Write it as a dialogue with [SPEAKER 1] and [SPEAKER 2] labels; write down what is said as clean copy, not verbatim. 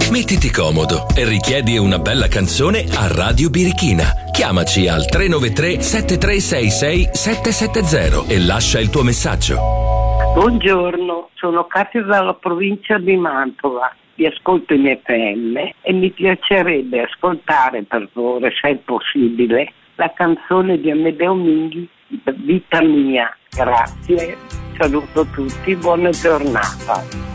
[SPEAKER 1] Mettiti comodo e richiedi una bella canzone a Radio Birichina. Chiamaci al 393 7366 770 e lascia il tuo messaggio.
[SPEAKER 2] Buongiorno, sono Katia dalla provincia di Mantova. Vi ascolto in FM e mi piacerebbe ascoltare, per favore, se è possibile, la canzone di Amedeo Minghi, Vita mia. Grazie, saluto tutti, buona giornata.